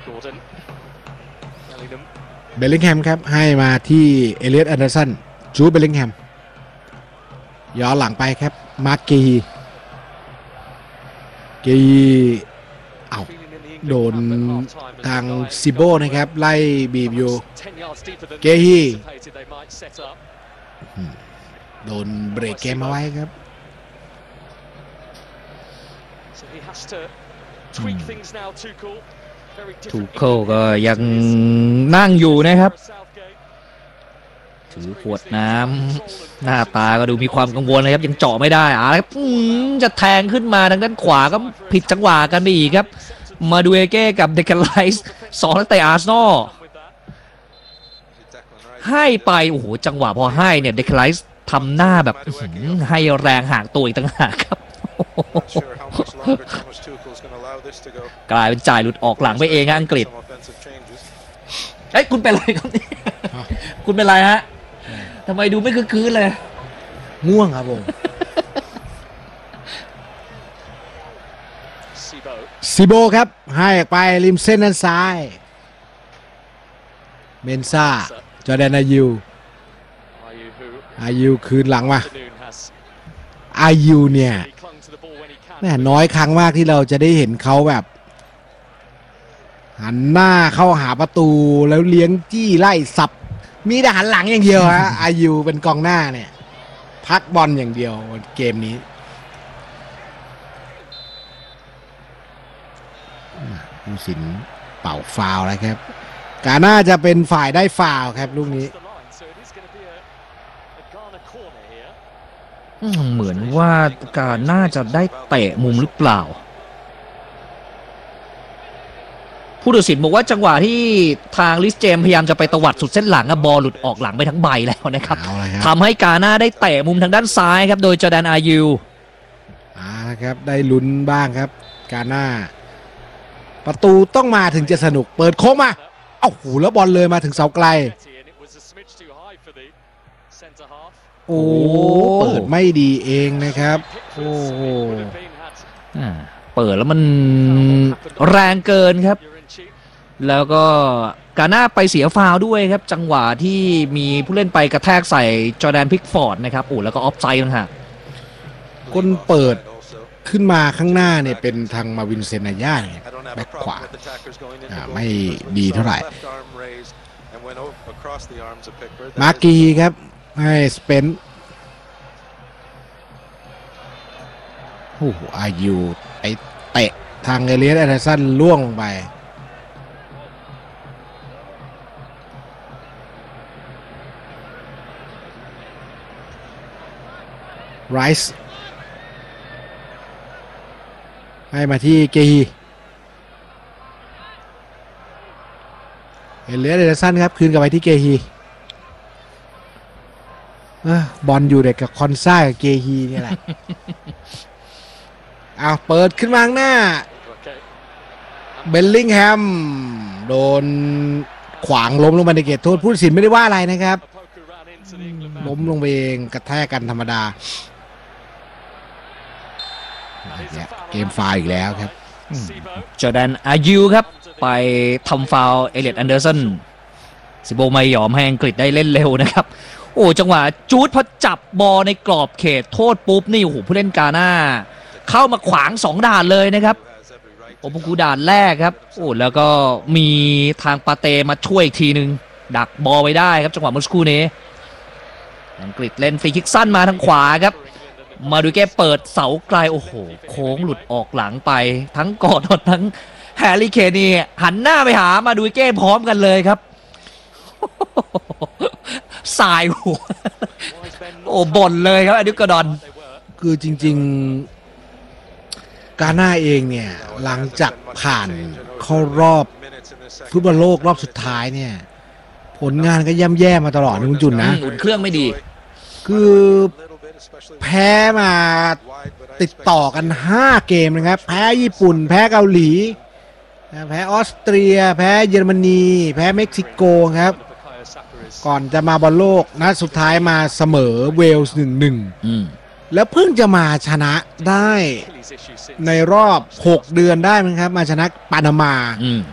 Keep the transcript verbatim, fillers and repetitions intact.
เบลลิงแฮมครับให้มาที่เอเลียตแอนเดอร์สันจูดเบลลิงแฮมย้อนหลังไปครับมาร์กีกีเอาโดนทางซิโบนะครับไล่บีบอยู่เกฮีโดนเบรกเกมเอาไว้ครับทูเคิลก็ยังนั่งอยู่นะครับถือขวดน้ำหน้าตาก็ดูมีความกังวลนะครับยังเจาะไม่ได้อ่ะครับจะแทงขึ้นมาทางด้านขวาก็ผิดจังหวะกันไปอีกครับมาดูเอเก้กับเดคไลส์สองนักเตะอาร์เซนอลให้ไปโอ้โหจังหวะพอให้เนี่ยเดคไลส์ทำหน้าแบบให้แรงห่างตัวอีกต่างหากครับกลายเป็นจ่ายหลุดออกหลังไปเองอังกฤษเอ้ยคุณเป็นอะไรครับนี่คุณเป็นอะไรฮะทำไมดูไม่คึกคืนเลยง่วงครับผมซิโบครับให้ไปริมเส้นด้านซ้ายเมนซ่าจอร์แดนอายูอายูคืนหลังมาอายูเนี่ยแม่น้อยครั้งมากที่เราจะได้เห็นเขาแบบหันหน้าเข้าหาประตูแล้วเลี้ยงจี้ไล่สับมีแต่หันหลังอย่างเดียวฮะอายุเป็นกองหน้าเนี่ยพักบอลอย่างเดียวเกมนี้ผู้สินเป่าฟาวล์แล้วครับกาน่าจะเป็นฝ่ายได้ฟาวล์ครับลูกนี้เหมือนว่ากาน่าจะได้เตะมุมหรือเปล่าผู้ตัดสินบอกว่าจังหวะที่ทางลิสเจมพยายามจะไปตวัดสุดเส้นหลังบอลหลุดออกหลังไปทั้งใบแล้วนะครับทำให้กาน่าได้เตะมุมทางด้านซ้ายครับโดยจอร์แดนอายูอ่าครับได้ลุ้นบ้างครับกาน่าประตูต้องมาถึงจะสนุกเปิดโค้งมาเอ้าหูแล้วบอลเลยมาถึงเสาไกลโอ้เปิดไม่ดีเองนะครับโอ้โหเปิดแล้วมันแรงเกินครับแล้วก็กาน่าไปเสียฟาวล์ด้วยครับจังหวะที่มีผู้เล่นไปกระแทกใส่จอร์แดนพิกฟอร์ดนะครับโอ้แล้วก็ออฟไซด์ต่างหากคนเปิดขึ้นมาข้างหน้าเนี่ยเป็นทางมาวินเซนาย่าแบ็คขวาไม่ดีเท่าไหร่มาร์กีครับให้สเปนโอ้โหอายุไปเตะทางเอเลียสแอนเดอร์สันล่วงลงไปไรส์ให้มาที่เกฮีเอเลียสแอนเดอร์สันครับคืนกลับไปที่เกฮีบอลอยู่เด็กกับคอนซ่ากับเกฮีนี่แหละเอาเปิดขึ้นมาข้างหน้าเบลลิงแฮมโดนขวางล้มลงไปในเขตโทษผู้ตัดสินไม่ได้ว่าอะไรนะครับล้มลงไปเองกระแทกกันธรรมดาเกมฟาวล์อีกแล้วครับจอร์แดนอายูครับไปทำฟาวล์เอเลียตแอนเดอร์สันซิโบไม่ยอมให้อังกฤษได้เล่นเร็วนะครับโอ้จังหวะจูดพอจับบอลในกรอบเขตโทษปุ๊บนี่โอ้โหผู้เล่นกาน่าเข้ามาขวางสองด่านเลยนะครับโอ้พวกกูด่านแรกครับโอ้แล้วก็มีทางปาเตมาช่วยอีกทีหนึ่งดักบอลไว้ได้ครับจังหวะเมื่อสักครู่นี้อังกฤษเล่นฟรีคิกสั้นมาทางขวาครับมาดูแกเปิดเสาไกลโอ้โหโค้งหลุดออกหลังไปทั้งกอดทั้งแฮร์รี่เคนนี่หันหน้าไปหามาดูแกพร้อมกันเลยครับสายหัวโอ้บ่นเลยครับอดิกอดอนคือจริงๆกาน่าเองเนี่ยหลังจากผ่านเข้ารอบฟุตบอลโลกรอบสุดท้ายเนี่ยผลงานก็ย่ำแย่มาตลอดนะคุณจุนนะอุ่นเครื่องไม่ดีคือแพ้มาติดต่อกันห้าเกมนะครับแพ้ญี่ปุ่นแพ้เกาหลีแพ้ออสเตรียแพ้เยอรมนีแพ้เม็กซิโกครับก่อนจะมาบอลโลกนัดสุดท้ายมาเสมอเวลส์ หนึ่งหนึ่ง แล้วเพิ่งจะมาชนะได้ในรอบหกเดือนได้มั้งครับมาชนะปานามา